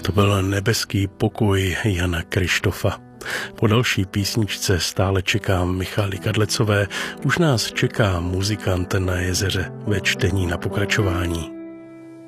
To byl Nebeský pokoj Jana Kryštofa. Po další písničce stále čekám Michaly Kadlecové. Už nás čeká Muzikant na jezeře ve čtení na pokračování.